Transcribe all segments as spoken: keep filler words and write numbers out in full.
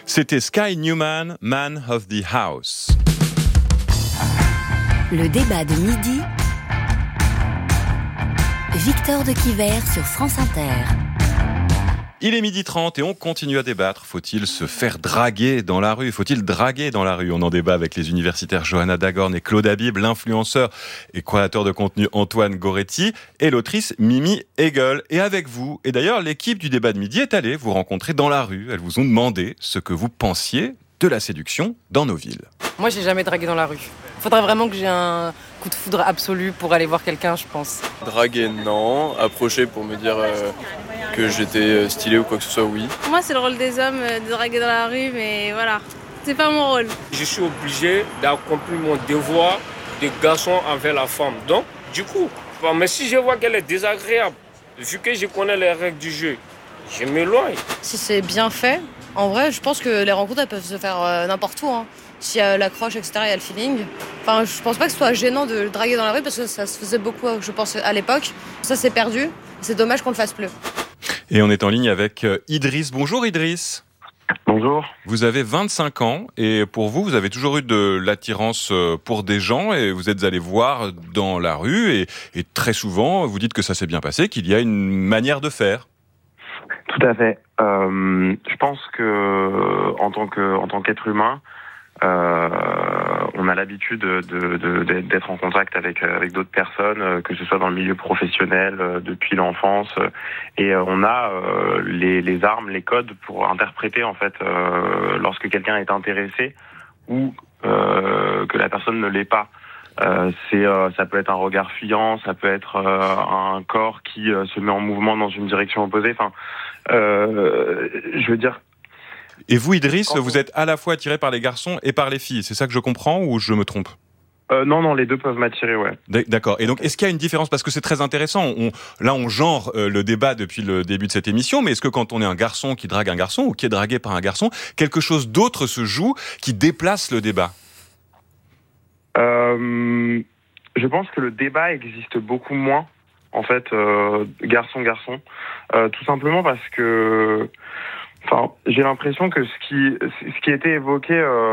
C'était Sky Newman, Man of the House. Le débat de midi, Victor de Quiver sur France Inter. Il est midi trente et on continue à débattre. Faut-il se faire draguer dans la rue ? Faut-il draguer dans la rue ? On en débat avec les universitaires Johanna Dagorn et Claude Habib, l'influenceur et créateur de contenu Antoine Goretti et l'autrice Mimi Hegel. Et avec vous, et d'ailleurs l'équipe du débat de midi est allée vous rencontrer dans la rue. Elles vous ont demandé ce que vous pensiez de la séduction dans nos villes. Moi, j'ai jamais dragué dans la rue. Il faudrait vraiment que j'ai un coup de foudre absolu pour aller voir quelqu'un, je pense. Draguer, non. Approcher pour me dire euh, que j'étais stylé ou quoi que ce soit, oui. Moi, c'est le rôle des hommes de draguer dans la rue, mais voilà, c'est pas mon rôle. Je suis obligé d'accomplir mon devoir de garçon envers la femme. Donc, du coup, bon, mais si je vois qu'elle est désagréable, vu que je connais les règles du jeu, je m'éloigne. Si c'est bien fait, en vrai, je pense que les rencontres, elles peuvent se faire euh, n'importe où. Hein. S'il y a l'accroche, et cetera, il y a le feeling. Enfin, je pense pas que ce soit gênant de le draguer dans la rue parce que ça se faisait beaucoup, je pense, à l'époque. Ça s'est perdu. C'est dommage qu'on le fasse plus. Et on est en ligne avec Idriss. Bonjour Idriss. Bonjour. Vous avez vingt-cinq ans et pour vous, vous avez toujours eu de l'attirance pour des gens et vous êtes allé voir dans la rue et, et très souvent, vous dites que ça s'est bien passé, qu'il y a une manière de faire. Tout à fait. Euh, je pense que en tant que en tant qu'être humain, euh, on a l'habitude de, de, de, d'être en contact avec avec d'autres personnes, que ce soit dans le milieu professionnel, depuis l'enfance, et on a euh, les, les armes, les codes pour interpréter en fait euh, lorsque quelqu'un est intéressé ou euh, que la personne ne l'est pas. Euh, c'est, euh, ça peut être un regard fuyant, ça peut être euh, un corps qui euh, se met en mouvement dans une direction opposée. Enfin, euh, je veux dire. Et vous, Idriss, vous êtes à la fois attiré par les garçons et par les filles. C'est ça que je comprends ou je me trompe ? Euh, non, non, les deux peuvent m'attirer, ouais. D'accord. Et donc, est-ce qu'il y a une différence ? Parce que c'est très intéressant. On, là, on genre euh, le débat depuis le début de cette émission, mais est-ce que quand on est un garçon qui drague un garçon ou qui est dragué par un garçon, quelque chose d'autre se joue qui déplace le débat ? Euh, je pense que le débat existe beaucoup moins, en fait, euh, garçon-garçon, euh, tout simplement parce que, enfin, j'ai l'impression que ce qui, ce qui était évoqué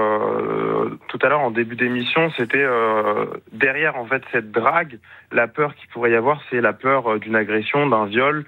euh, tout à l'heure en début d'émission, c'était euh, derrière, en fait, cette drague, la peur qu'il pourrait y avoir, c'est la peur d'une agression, d'un viol.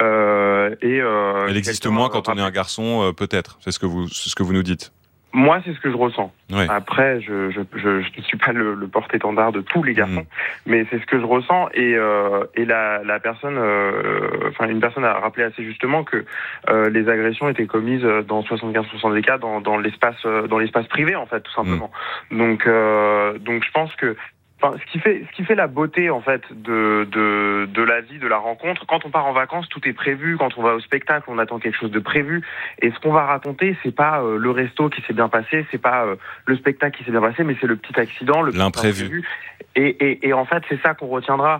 Euh, et euh, Elle existe moins quand on est un garçon, euh, peut-être. C'est ce que vous, c'est ce que vous nous dites. Moi, c'est ce que je ressens. Ouais. Après, je je je je ne suis pas le, le porte-étendard de tous les garçons, mmh. mais c'est ce que je ressens. Et euh, et la la personne, euh, enfin une personne a rappelé assez justement que euh, les agressions étaient commises dans soixante-quinze pour cent des cas dans dans l'espace dans l'espace privé en fait, tout simplement. Mmh. Donc euh, donc je pense que. Enfin, ce qui fait, ce qui fait la beauté en fait de de de la vie, de la rencontre. Quand on part en vacances, tout est prévu. Quand on va au spectacle, on attend quelque chose de prévu. Et ce qu'on va raconter, c'est pas euh, le resto qui s'est bien passé, c'est pas euh, le spectacle qui s'est bien passé, mais c'est le petit accident, le l'imprévu. Petit imprévu. Et, et et en fait, c'est ça qu'on retiendra.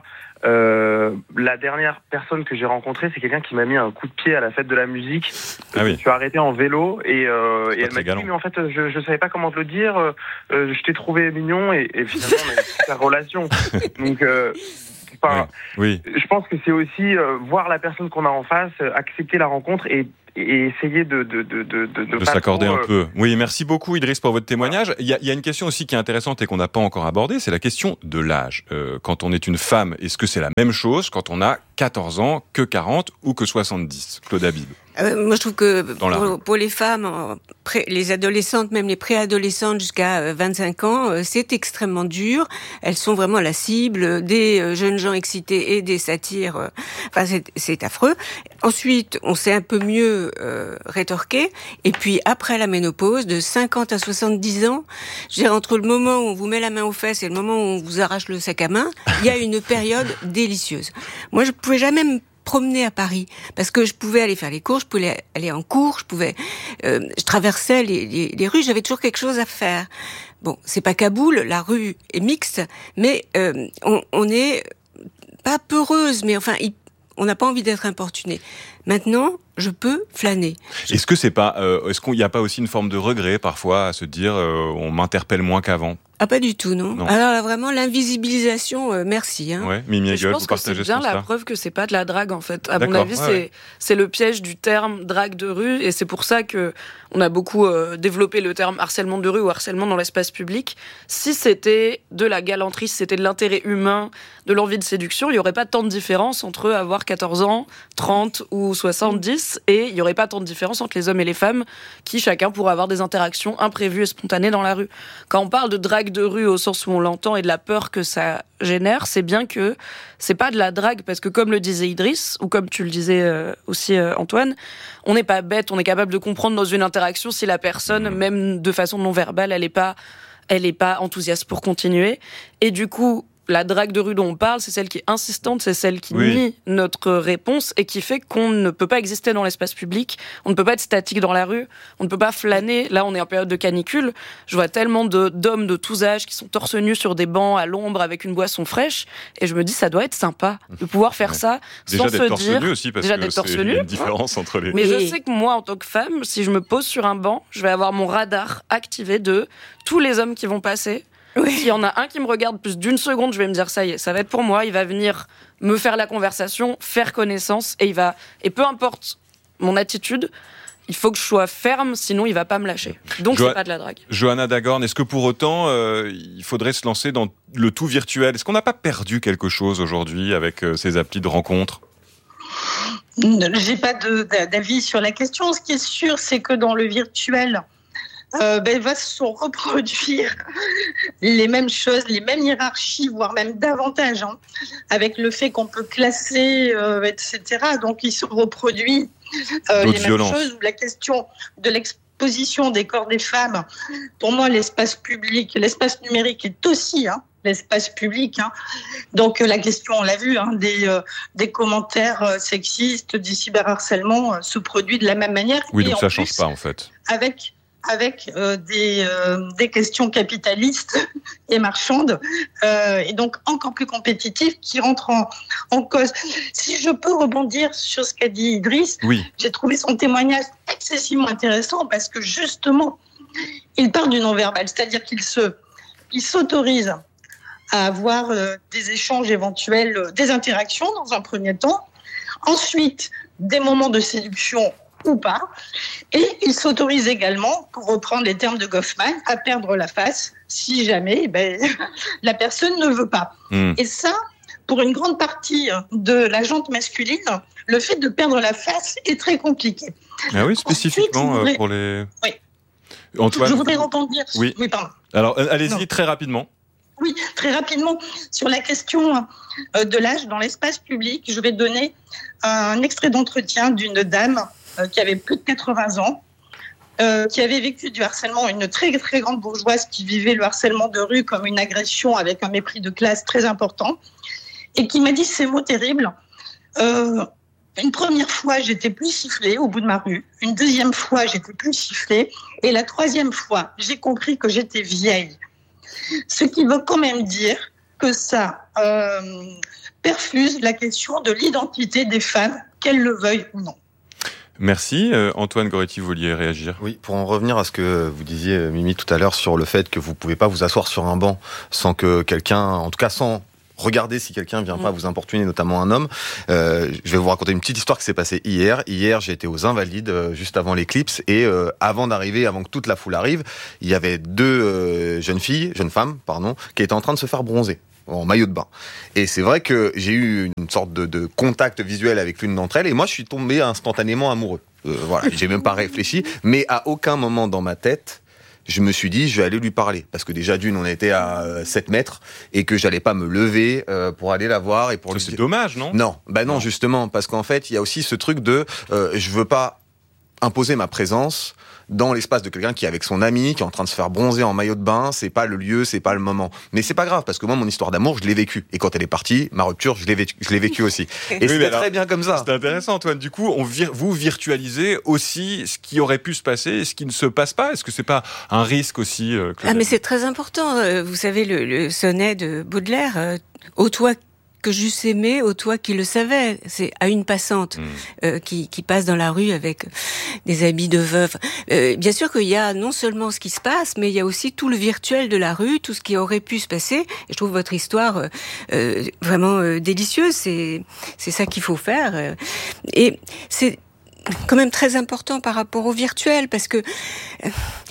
Euh, la dernière personne que j'ai rencontrée, c'est quelqu'un qui m'a mis un coup de pied à la fête de la musique. Ah oui. Je suis arrêté en vélo et, euh, et elle m'a dit galant. mais en fait je je savais pas comment te le dire. Euh, je t'ai trouvé mignon et, et finalement on a une super relation. Donc euh, enfin, oui. oui. Je pense que c'est aussi euh, voir la personne qu'on a en face, accepter la rencontre et et essayer de de de de de, de s'accorder trop, un peu. Oui, merci beaucoup Idriss pour votre témoignage. Il y a il y a une question aussi qui est intéressante et qu'on n'a pas encore abordée, c'est la question de l'âge. Euh, quand on est une femme, est-ce que c'est la même chose quand on a quatorze ans que quarante ou que soixante-dix ? Claude Habib. Euh, moi, je trouve que pour, pour les femmes, pré, les adolescentes, même les préadolescentes jusqu'à vingt-cinq ans, euh, c'est extrêmement dur. Elles sont vraiment la cible des euh, jeunes gens excités et des satires. Euh, enfin, c'est, c'est affreux. Ensuite, on sait un peu mieux euh, rétorquer. Et puis, après la ménopause, de cinquante à soixante-dix ans, je dirais, entre le moment où on vous met la main aux fesses et le moment où on vous arrache le sac à main, il y a une période délicieuse. Moi, je pouvais jamais me promener à Paris parce que je pouvais aller faire les courses, je pouvais aller en cours, je pouvais, euh, je traversais les, les, les rues, j'avais toujours quelque chose à faire. Bon, c'est pas Kaboul, la rue est mixte, mais euh, on, on est pas peureuse, mais enfin, il, on n'a pas envie d'être importuné. Maintenant, je peux flâner. Est-ce que c'est pas, euh, est-ce qu'il n'y a pas aussi une forme de regret parfois à se dire, euh, on m'interpelle moins qu'avant ? Ah, pas du tout, non. non. Alors là, vraiment, l'invisibilisation, euh, merci. Hein. Ouais, Mimi Hegel, je pense vous que partagez c'est ce bien constat. la preuve que c'est pas de la drague, en fait. À D'accord, mon avis, ouais, c'est, ouais. c'est le piège du terme drague de rue, et c'est pour ça que on a beaucoup euh, développé le terme harcèlement de rue ou harcèlement dans l'espace public. Si c'était de la galanterie, si c'était de l'intérêt humain, de l'envie de séduction, il y aurait pas tant de différence entre avoir quatorze ans, trente ou soixante-dix, et il y aurait pas tant de différence entre les hommes et les femmes, qui chacun pourrait avoir des interactions imprévues et spontanées dans la rue. Quand on parle de drague de rue au sens où on l'entend et de la peur que ça génère, c'est bien que c'est pas de la drague, parce que comme le disait Idriss, ou comme tu le disais euh, aussi euh, Antoine, on n'est pas bête, on est capable de comprendre dans une interaction si la personne, même de façon non verbale, elle est pas, elle est pas enthousiaste pour continuer. Et du coup, la drague de rue dont on parle, c'est celle qui est insistante, c'est celle qui oui. nie notre réponse et qui fait qu'on ne peut pas exister dans l'espace public, on ne peut pas être statique dans la rue, on ne peut pas flâner. Là, on est en période de canicule. Je vois tellement de, d'hommes de tous âges qui sont torse nu sur des bancs à l'ombre avec une boisson fraîche, et je me dis, ça doit être sympa de pouvoir faire ouais. ça déjà sans d'être se torse dire... nu aussi, parce déjà que d'être torse c'est nu. une différence entre les... Mais Et... je sais que moi, en tant que femme, si je me pose sur un banc, je vais avoir mon radar activé de tous les hommes qui vont passer. Oui. S'il y en a un qui me regarde plus d'une seconde, je vais me dire ça y est, ça va être pour moi, il va venir me faire la conversation, faire connaissance, et il va, et peu importe mon attitude, il faut que je sois ferme, sinon il va pas me lâcher. Donc jo- c'est pas de la drague. Johanna Dagorn, est-ce que pour autant euh, il faudrait se lancer dans le tout virtuel ? Est-ce qu'on n'a pas perdu quelque chose aujourd'hui avec euh, ces applis de rencontres ? J'ai pas de, d'avis sur la question. Ce qui est sûr, c'est que dans le virtuel, Euh, ben, va se reproduire les mêmes choses, les mêmes hiérarchies, voire même davantage, hein, avec le fait qu'on peut classer, euh, et cetera. Donc, il se reproduit euh, les mêmes choses. La question de l'exposition des corps des femmes, pour moi, l'espace public, l'espace numérique est aussi hein, l'espace public. Hein. Donc, la question, on l'a vu, hein, des, euh, des commentaires euh, sexistes, du cyberharcèlement euh, se produit de la même manière. Oui, donc ça ne plus, change pas, en fait. Avec... avec euh, des, euh, des questions capitalistes et marchandes, euh, et donc encore plus compétitives, qui rentrent en, en cause. Si je peux rebondir sur ce qu'a dit Idriss, oui. j'ai trouvé son témoignage excessivement intéressant, parce que justement, il parle du non-verbal, c'est-à-dire qu'il se, il s'autorise à avoir euh, des échanges éventuels, euh, des interactions dans un premier temps, ensuite des moments de séduction ou pas, et il s'autorise également, pour reprendre les termes de Goffman, à perdre la face si jamais ben, la personne ne veut pas. Mmh. Et ça, pour une grande partie de la gente masculine, le fait de perdre la face est très compliqué. Ah oui, spécifiquement Ensuite, voudrais... pour les... Oui. Antoine, je voudrais rebondir... Oui, oui pardon. Alors, allez-y non. très rapidement. Oui, très rapidement, sur la question de l'âge dans l'espace public, je vais donner un extrait d'entretien d'une dame euh, qui avait plus de quatre-vingts ans, euh, qui avait vécu du harcèlement, une très, très grande bourgeoise qui vivait le harcèlement de rue comme une agression avec un mépris de classe très important, et qui m'a dit ces mots terribles. Euh, une première fois, j'étais plus sifflée au bout de ma rue. Une deuxième fois, j'étais plus sifflée. Et la troisième fois, j'ai compris que j'étais vieille. Ce qui veut quand même dire que ça euh, perfuse la question de l'identité des femmes, qu'elles le veuillent ou non. Merci. Euh, Antoine Goretti, vous vouliez réagir ? Oui, pour en revenir à ce que vous disiez, Mimi, tout à l'heure, sur le fait que vous ne pouvez pas vous asseoir sur un banc sans que quelqu'un, en tout cas sans... regardez si quelqu'un vient pas vous importuner, notamment un homme. Euh, je vais vous raconter une petite histoire qui s'est passée hier. Hier, j'ai été aux Invalides, euh, juste avant l'éclipse, et euh, avant d'arriver, avant que toute la foule arrive, il y avait deux euh, jeunes filles, jeunes femmes, pardon, qui étaient en train de se faire bronzer en maillot de bain. Et c'est vrai que j'ai eu une sorte de, de contact visuel avec l'une d'entre elles, et moi, je suis tombé instantanément amoureux. Euh, voilà, j'ai même pas réfléchi, mais à aucun moment dans ma tête, je me suis dit, je vais aller lui parler. Parce que déjà, d'une, on était à sept mètres et que j'allais pas me lever euh, pour aller la voir. Et pour Ça, lui c'est dire... dommage, non ? Non, bah non, non, justement. Parce qu'en fait, il y a aussi ce truc de, euh, je veux pas imposer ma présence dans l'espace de quelqu'un qui est avec son ami, qui est en train de se faire bronzer en maillot de bain. C'est pas le lieu, c'est pas le moment. Mais c'est pas grave, parce que moi, mon histoire d'amour, je l'ai vécue. Et quand elle est partie, ma rupture, je l'ai vécu, je l'ai vécu aussi. Et oui, c'était alors, très bien comme ça. C'est intéressant, Antoine. Du coup, on vir- vous virtualisez aussi ce qui aurait pu se passer et ce qui ne se passe pas. Est-ce que c'est pas un risque aussi, euh, Ah, mais c'est très important. Vous savez, le, le sonnet de Baudelaire, euh, « Ô toi que j'eusse aimé au toit qui le savait. C'est à une passante mmh. euh, qui, qui passe dans la rue avec des habits de veuve. Euh, bien sûr qu'il y a non seulement ce qui se passe, mais il y a aussi tout le virtuel de la rue, tout ce qui aurait pu se passer. Et je trouve votre histoire euh, euh, vraiment euh, délicieuse. C'est, c'est ça qu'il faut faire. Et c'est quand même très important par rapport au virtuel, parce que euh,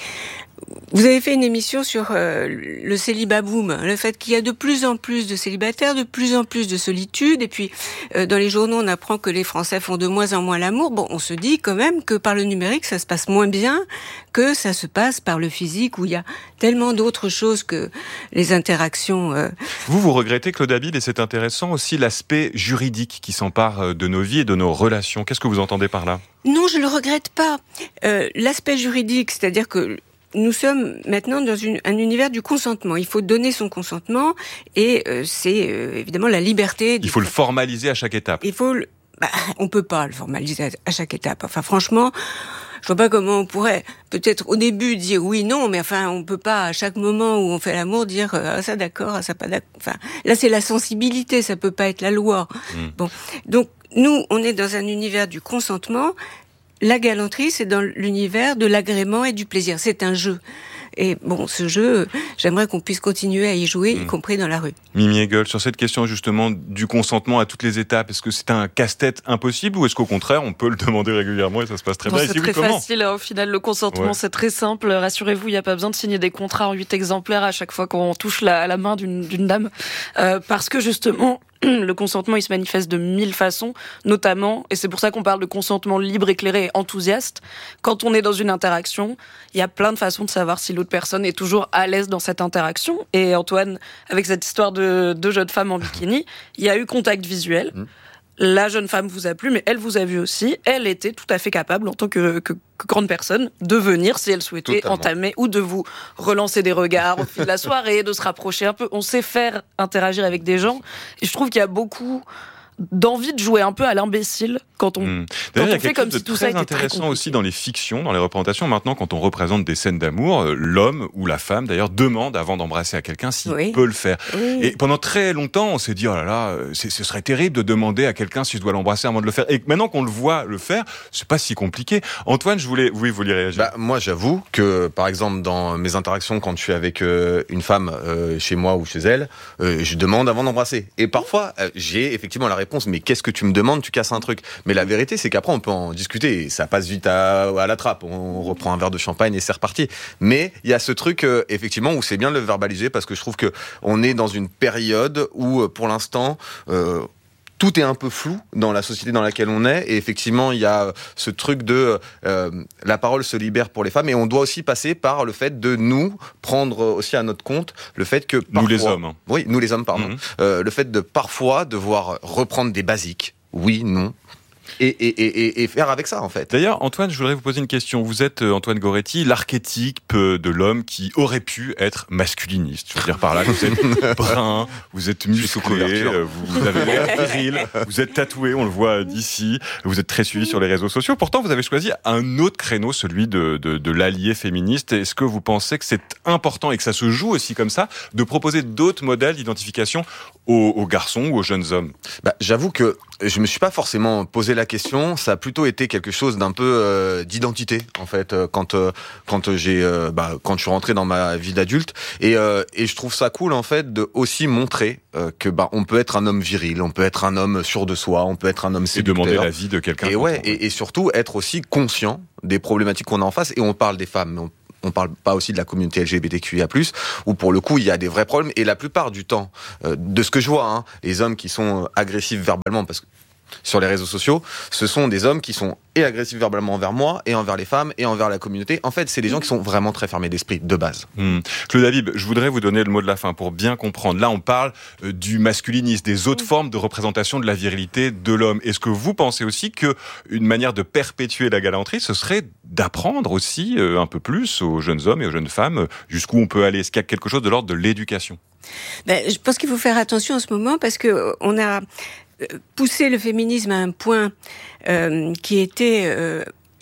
vous avez fait une émission sur euh, le célibat boom, le fait qu'il y a de plus en plus de célibataires, de plus en plus de solitude, et puis euh, dans les journaux on apprend que les Français font de moins en moins l'amour. Bon, on se dit quand même que par le numérique ça se passe moins bien que ça se passe par le physique, où il y a tellement d'autres choses que les interactions. Euh... Vous, vous regrettez, Claude Habib, et c'est intéressant aussi l'aspect juridique qui s'empare de nos vies et de nos relations. Qu'est-ce que vous entendez par là ? Non, je le regrette pas. Euh, l'aspect juridique, c'est-à-dire que nous sommes maintenant dans une, un univers du consentement. Il faut donner son consentement et euh, c'est euh, évidemment la liberté. Il faut le formaliser à chaque étape. Il faut, le, bah, on peut pas le formaliser à chaque étape. Enfin, franchement, je vois pas comment on pourrait peut-être au début dire oui, non, mais enfin, on peut pas à chaque moment où on fait l'amour dire ah ça d'accord, ah ça pas d'accord. Enfin, là c'est la sensibilité, ça peut pas être la loi. Mmh. Bon, donc nous, on est dans un univers du consentement. La galanterie, c'est dans l'univers de l'agrément et du plaisir. C'est un jeu. Et bon, ce jeu, j'aimerais qu'on puisse continuer à y jouer, mmh. y compris dans la rue. Mimi Hegel, sur cette question justement du consentement à toutes les étapes, est-ce que c'est un casse-tête impossible ou est-ce qu'au contraire, on peut le demander régulièrement et ça se passe très bon, bien? C'est très oui, facile, hein, au final, le consentement, ouais. c'est très simple. Rassurez-vous, il n'y a pas besoin de signer des contrats en huit exemplaires à chaque fois qu'on touche la, la main d'une, d'une dame. Euh, parce que justement, le consentement, il se manifeste de mille façons, notamment, et c'est pour ça qu'on parle de consentement libre, éclairé et enthousiaste. Quand on est dans une interaction, il y a plein de façons de savoir si l'autre personne est toujours à l'aise dans cette interaction. Et Antoine, avec cette histoire de deux jeunes femmes en bikini, il y a eu contact visuel. Mmh. La jeune femme vous a plu, mais elle vous a vu aussi. Elle était tout à fait capable, en tant que, que, que grande personne, de venir, si elle souhaitait, Totalement. entamer ou de vous relancer des regards au fil de la soirée, de se rapprocher un peu. On sait faire interagir avec des gens. Et je trouve qu'il y a beaucoup d'envie de jouer un peu à l'imbécile quand on, mmh. quand on fait comme si tout ça était très intéressant aussi dans les fictions, dans les représentations. Maintenant, quand on représente des scènes d'amour, l'homme ou la femme, d'ailleurs, demande avant d'embrasser à quelqu'un s'il oui. peut le faire. Oui. Et pendant très longtemps, on s'est dit, oh là là, c'est, ce serait terrible de demander à quelqu'un si je dois l'embrasser avant de le faire. Et maintenant qu'on le voit le faire, c'est pas si compliqué. Antoine, je voulais, oui, vous vouliez réagir. Bah, moi, j'avoue que, par exemple, dans mes interactions, quand je suis avec euh, une femme euh, chez moi ou chez elle, euh, je demande avant d'embrasser. Et parfois, euh, j'ai effectivement la réponse, mais qu'est-ce que tu me demandes, tu casses un truc. Mais la vérité, c'est qu'après, on peut en discuter. Ça passe vite à, à la trappe. On reprend un verre de champagne et c'est reparti. Mais il y a ce truc, euh, effectivement, où c'est bien de le verbaliser parce que je trouve que on est dans une période où, pour l'instant, euh, tout est un peu flou dans la société dans laquelle on est. Et effectivement, il y a ce truc de euh, la parole se libère pour les femmes. Et on doit aussi passer par le fait de nous prendre aussi à notre compte le fait que parfois, nous les hommes. Hein. Oui, nous les hommes, pardon. Mmh. Euh, le fait de parfois devoir reprendre des basiques. Oui, non. Et, et, et, et faire avec ça, en fait. D'ailleurs, Antoine, je voudrais vous poser une question. Vous êtes, Antoine Goretti, l'archétype de l'homme qui aurait pu être masculiniste. Je veux dire par là que vous êtes brun, vous êtes musclé, vous, vous avez l'air viril, vous êtes tatoué, on le voit d'ici, vous êtes très suivi sur les réseaux sociaux. Pourtant, vous avez choisi un autre créneau, celui de, de, de l'allié féministe. Est-ce que vous pensez que c'est important et que ça se joue aussi comme ça, de proposer d'autres modèles d'identification aux, aux garçons ou aux jeunes hommes? Bah, j'avoue que je me suis pas forcément posé la question. Ça a plutôt été quelque chose d'un peu euh, d'identité, en fait, quand euh, quand j'ai euh, bah, quand je suis rentré dans ma vie d'adulte. Et euh, et je trouve ça cool, en fait, de aussi montrer euh, que bah on peut être un homme viril, on peut être un homme sûr de soi, on peut être un homme séducteur. Et demander l'avis de quelqu'un. Et ouais, et, et surtout être aussi conscient des problématiques qu'on a en face. Et on parle des femmes, mais on On parle pas aussi de la communauté L G B T Q I A plus, où pour le coup il y a des vrais problèmes. Et la plupart du temps, euh, de ce que je vois, hein, les hommes qui sont agressifs verbalement, parce que sur les réseaux sociaux, ce sont des hommes qui sont et agressifs verbalement envers moi, et envers les femmes, et envers la communauté. En fait, c'est des gens qui sont vraiment très fermés d'esprit, de base. Mmh. Claude Habib, je voudrais vous donner le mot de la fin pour bien comprendre. Là, on parle euh, du masculinisme, des autres formes de représentation de la virilité de l'homme. Est-ce que vous pensez aussi qu'une manière de perpétuer la galanterie, ce serait d'apprendre aussi euh, un peu plus aux jeunes hommes et aux jeunes femmes jusqu'où on peut aller? Est-ce qu'il y a quelque chose de l'ordre de l'éducation? Ben, je pense qu'il faut faire attention en ce moment parce que on a poussé le féminisme à un point euh, qui était euh,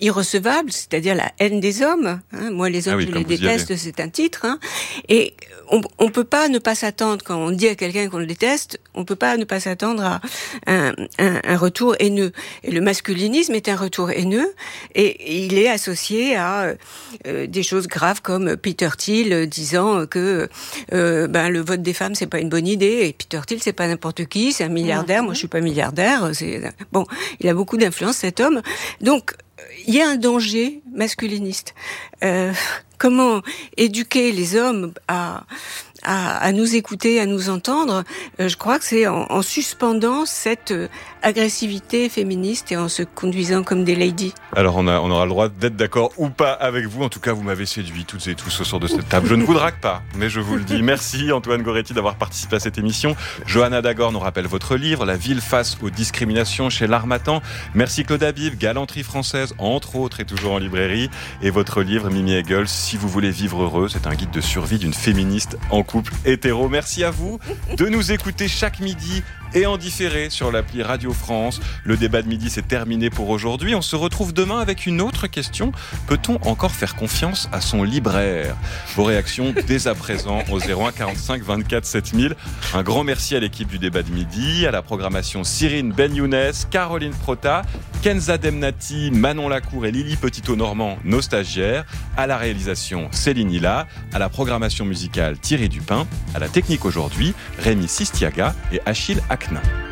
irrecevable, c'est-à-dire la haine des hommes. Hein. Moi, les hommes, ah oui, je les déteste, c'est un titre. Hein. Et on, on peut pas ne pas s'attendre, quand on dit à quelqu'un qu'on le déteste, on peut pas ne pas s'attendre à un, un, un retour haineux. Et le masculinisme est un retour haineux, et, et il est associé à euh, des choses graves comme Peter Thiel disant que euh, ben le vote des femmes c'est pas une bonne idée, et Peter Thiel c'est pas n'importe qui, c'est un milliardaire. Mmh. Moi, je suis pas milliardaire. C'est bon, il a beaucoup d'influence cet homme. Donc il y a un danger masculiniste. Euh, comment éduquer les hommes à, à, à nous écouter, à nous entendre? euh, Je crois que c'est en, en suspendant cette euh, agressivité féministe et en se conduisant comme des ladies. Alors on, a, on aura le droit d'être d'accord ou pas avec vous. En tout cas, vous m'avez séduit toutes et tous autour de cette table. Je ne vous drague pas, mais je vous le dis. Merci Antoine Goretti d'avoir participé à cette émission. Johanna Dagor nous rappelle votre livre, La ville face aux discriminations chez l'Harmattan. Merci Claude Habib, Galanterie française, entre autres, est toujours en librairie. Et votre livre, Mimi Hegel, Si vous voulez vivre heureux, c'est un guide de survie d'une féministe en couple hétéro. Merci à vous de nous écouter chaque midi et en différé sur l'appli Radio France. Le débat de midi, c'est terminé pour aujourd'hui. On se retrouve demain avec une autre question. Peut-on encore faire confiance à son libraire? Vos réactions dès à présent au zéro un quarante-cinq vingt-quatre sept mille. Un grand merci à l'équipe du débat de midi, à la programmation Cyrine Ben-Younes, Caroline Prota, Kenza Demnati, Manon Lacour et Lily Petito-Normand, nos stagiaires, à la réalisation Céline Hilla, à la programmation musicale Thierry Dupin, à la technique aujourd'hui Rémi Sistiaga et Achille Akna.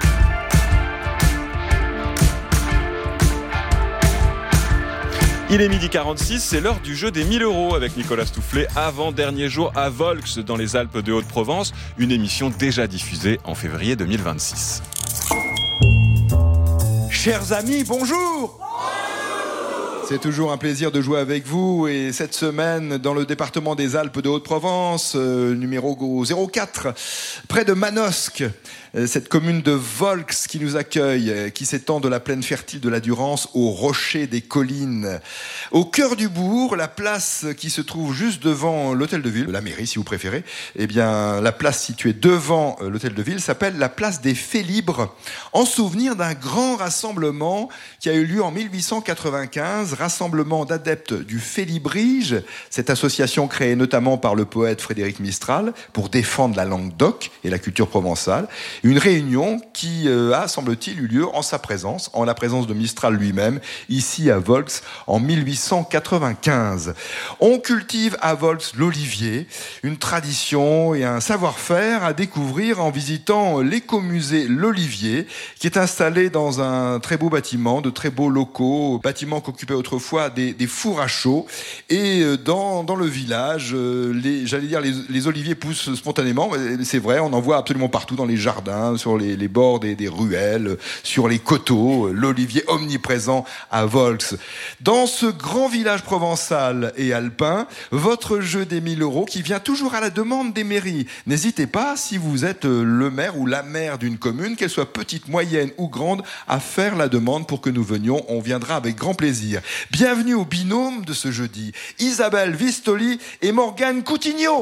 Il est midi quarante-six, c'est l'heure du jeu des mille euros avec Nicolas Stoufflet, avant-dernier jour à Volx dans les Alpes de Haute-Provence, une émission déjà diffusée en février deux mille vingt-six. Chers amis, bonjour! C'est toujours un plaisir de jouer avec vous, et cette semaine dans le département des Alpes de Haute-Provence, euh, numéro zéro quatre, près de Manosque, euh, cette commune de Volx qui nous accueille, euh, qui s'étend de la plaine fertile de la Durance au rocher des collines. Au cœur du bourg, la place qui se trouve juste devant l'hôtel de ville, la mairie si vous préférez, eh bien la place située devant euh, l'hôtel de ville s'appelle la place des Félibres, en souvenir d'un grand rassemblement qui a eu lieu en mille huit cent quatre-vingt-quinze, rassemblement d'adeptes du Félibrige, cette association créée notamment par le poète Frédéric Mistral pour défendre la langue d'oc et la culture provençale. Une réunion qui euh, a, semble-t-il, eu lieu en sa présence, en la présence de Mistral lui-même, ici à Volx, en mille huit cent quatre-vingt-quinze. On cultive à Volx l'olivier, une tradition et un savoir-faire à découvrir en visitant l'écomusée L'Olivier, qui est installé dans un très beau bâtiment, de très beaux locaux, bâtiment qu'occupaient autrefois des, des fours à chaud. Et dans, dans le village, les, j'allais dire, les, les oliviers poussent spontanément. C'est vrai, on en voit absolument partout, dans les jardins, sur les, les bords des, des ruelles, sur les coteaux. L'olivier omniprésent à Volx. Dans ce grand village provençal et alpin, votre jeu des mille euros qui vient toujours à la demande des mairies. N'hésitez pas, si vous êtes le maire ou la maire d'une commune, qu'elle soit petite, moyenne ou grande, à faire la demande pour que nous venions. On viendra avec grand plaisir. Bienvenue au binôme de ce jeudi, Isabelle Vistoli et Morgane Coutinho.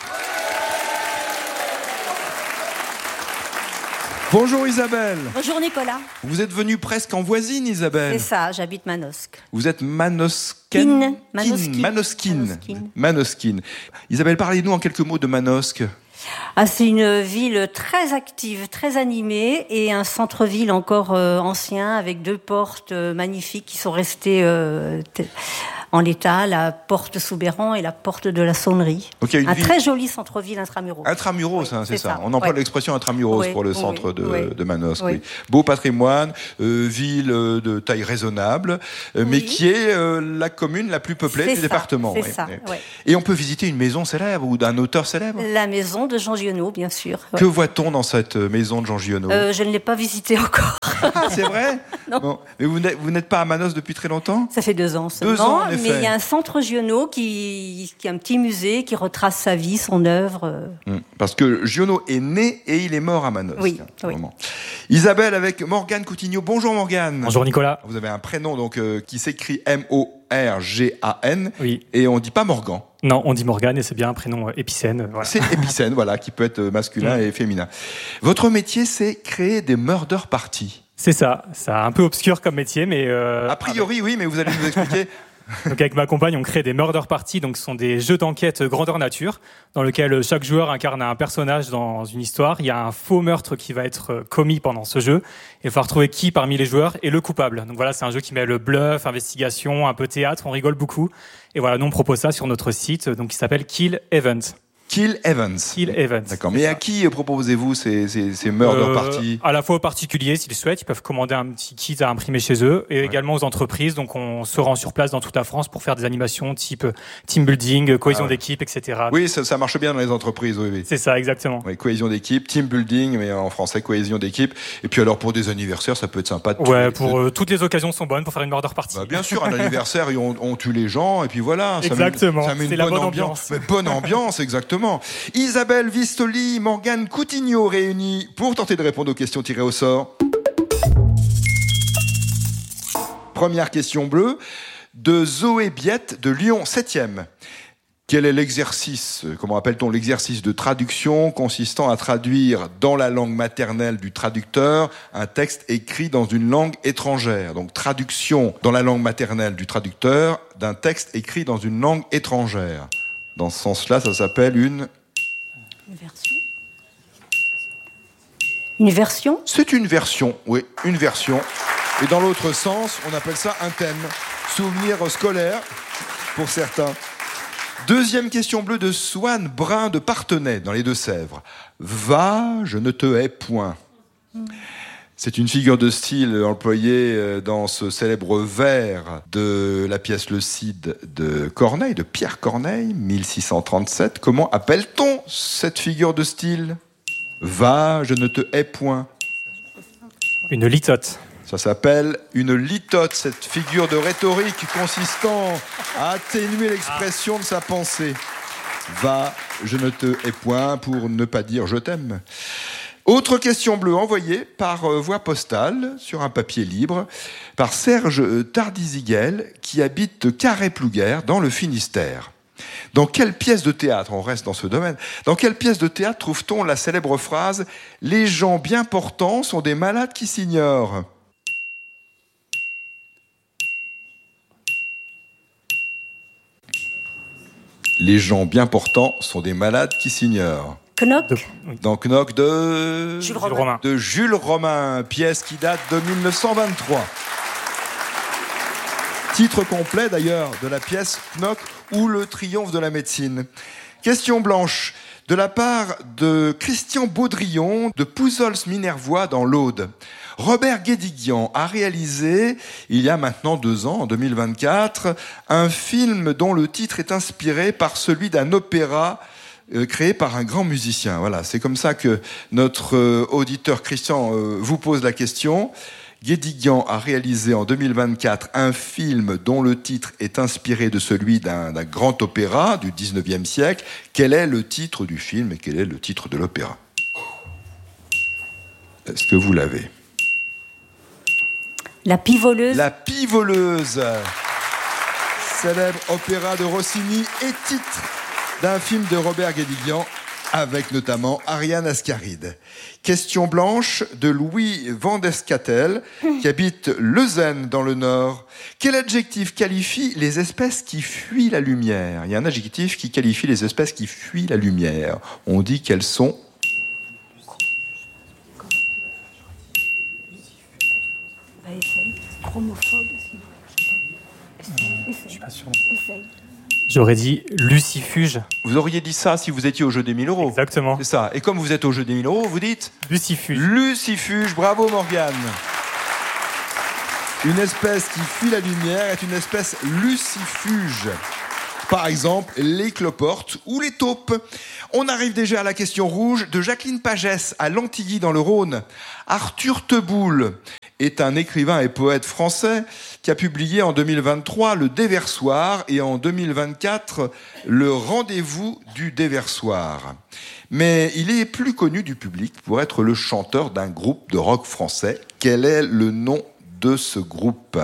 Bonjour Isabelle. Bonjour Nicolas. Vous êtes venue presque en voisine, Isabelle. C'est ça, j'habite Manosque. Vous êtes manosquine. Manosquine. Manosquine. Manosquine. Isabelle, parlez-nous en quelques mots de Manosque. Ah, c'est une ville très active, très animée, et un centre-ville encore euh, ancien avec deux portes euh, magnifiques qui sont restées euh, t- en l'état, la porte Soubéran et la porte de la Saunerie. Okay, un ville... très joli centre-ville intramuros. Intramuros, oui, hein, c'est, c'est ça. ça. On emploie ouais. l'expression intramuros oui, pour le centre oui, de, oui. de Manosque. Oui. Oui. Beau patrimoine, euh, ville de taille raisonnable, euh, oui. mais qui est euh, la commune la plus peuplée c'est du ça, département. C'est oui. ça, oui. Et on peut visiter une maison célèbre ou d'un auteur célèbre. La maison de Jean Giono, bien sûr. Ouais. Que voit-on dans cette maison de Jean Giono? euh, Je ne l'ai pas visitée encore. Ah, c'est vrai? Non. Bon. Mais vous n'êtes, vous n'êtes pas à Manosque depuis très longtemps? Ça fait deux ans seulement. Deux ans, en effet. Mais il y a un centre Giono qui, qui est un petit musée qui retrace sa vie, son œuvre. Parce que Giono est né et il est mort à Manosque. Oui. oui. Isabelle avec Morgane Coutinho. Bonjour Morgane. Bonjour Nicolas. Vous avez un prénom donc euh, qui s'écrit M O R G A N. Oui. Et on dit pas Morgan. Non, on dit Morgane et c'est bien un prénom épicène. Voilà. C'est épicène, voilà, qui peut être masculin mmh. et féminin. Votre métier, c'est créer des murder parties. C'est ça, c'est un peu obscur comme métier, mais... Euh, a priori, avec... oui, mais vous allez nous expliquer. Donc avec ma compagne, on crée des murder parties, donc ce sont des jeux d'enquête grandeur nature, dans lesquels chaque joueur incarne un personnage dans une histoire. Il y a un faux meurtre qui va être commis pendant ce jeu, et il faut retrouver qui parmi les joueurs est le coupable. Donc voilà, c'est un jeu qui met le bluff, investigation, un peu théâtre, on rigole beaucoup. Et voilà, nous on propose ça sur notre site, donc qui s'appelle Kill Event. Kill Evans. Kill Evans. D'accord. Mais à qui proposez-vous ces, ces, ces murder euh, parties ? À la fois aux particuliers, s'ils souhaitent, ils peuvent commander un petit kit à imprimer chez eux, et ouais. également aux entreprises. Donc, on se rend sur place dans toute la France pour faire des animations type team building, cohésion ah ouais. d'équipe, et cetera. Oui, ça, ça marche bien dans les entreprises, oui, oui. C'est ça, exactement. Oui, cohésion d'équipe, team building, mais en français, cohésion d'équipe. Et puis alors, pour des anniversaires, ça peut être sympa. De ouais, tuer, pour de... euh, toutes les occasions sont bonnes pour faire une murder party. Bah, bien sûr, un anniversaire, on, on tue les gens, et puis voilà. Exactement. Ça met, ça met une c'est bonne la bonne ambiance. ambiance. Mais bonne ambiance, exactement. Isabelle Vistoli, Morgane Coutinho réunis pour tenter de répondre aux questions tirées au sort. Première question bleue de Zoé Biette de Lyon septième. Quel est l'exercice, comment appelle-t-on l'exercice de traduction consistant à traduire dans la langue maternelle du traducteur un texte écrit dans une langue étrangère ? Donc traduction dans la langue maternelle du traducteur d'un texte écrit dans une langue étrangère. Dans ce sens-là, ça s'appelle une... Une version. Une version ? C'est une version, oui, une version. Et dans l'autre sens, on appelle ça un thème. Souvenir scolaire, pour certains. Deuxième question bleue de Swann Brun de Parthenay, dans les Deux-Sèvres. Va, je ne te hais point. C'est une figure de style employée dans ce célèbre vers de la pièce Le Cid de Corneille, de Pierre Corneille, mille six cent trente-sept. Comment appelle-t-on cette figure de style ? Va, je ne te hais point. Une litote. Ça s'appelle une litote, cette figure de rhétorique consistant à atténuer l'expression de sa pensée. Va, je ne te hais point, pour ne pas dire je t'aime. Autre question bleue envoyée par voie postale sur un papier libre par Serge Tardiziguel qui habite Carré-Plouguer dans le Finistère. Dans quelle pièce de théâtre, on reste dans ce domaine, dans quelle pièce de théâtre trouve-t-on la célèbre phrase « Les gens bien portants sont des malades qui s'ignorent » ? Les gens bien portants sont des malades qui s'ignorent. Knock. Dans Knock de... Jules Romain. De Jules Romain, pièce qui date de mille neuf cent vingt-trois. Titre complet d'ailleurs de la pièce Knock ou le triomphe de la médecine. Question blanche de la part de Christian Baudrillon de Pouzols-Minervois dans l'Aude. Robert Guédiguian a réalisé, il y a maintenant deux ans, en deux mille vingt-quatre, un film dont le titre est inspiré par celui d'un opéra euh, créé par un grand musicien. Voilà, c'est comme ça que notre euh, auditeur Christian euh, vous pose la question. Guédiguian a réalisé en deux mille vingt-quatre un film dont le titre est inspiré de celui d'un, d'un grand opéra du dix-neuvième siècle. Quel est le titre du film et quel est le titre de l'opéra ? Est-ce que vous l'avez ? La Pivoleuse. La Pivoleuse. Célèbre opéra de Rossini et titre d'un film de Robert Guédiguian avec notamment Ariane Ascaride. Question blanche de Louis Vandescatel qui habite Leuzen dans le Nord. Quel adjectif qualifie les espèces qui fuient la lumière ? Il y a un adjectif qui qualifie les espèces qui fuient la lumière. On dit qu'elles sont... Chromophobe, je suis pas sûr. J'aurais dit lucifuge. Vous auriez dit ça si vous étiez au jeu des mille euros. Exactement. C'est ça. Et comme vous êtes au jeu des mille euros, vous dites lucifuge. Lucifuge. Bravo Morgane. Une espèce qui fuit la lumière est une espèce lucifuge. Par exemple, les cloportes ou les taupes. On arrive déjà à la question rouge de Jacqueline Pagès à Lantilly dans le Rhône. Arthur Teboul est un écrivain et poète français qui a publié en deux mille vingt-trois Le Déversoir et en deux mille vingt-quatre Le Rendez-vous du Déversoir. Mais il est plus connu du public pour être le chanteur d'un groupe de rock français. Quel est le nom de ce groupe ?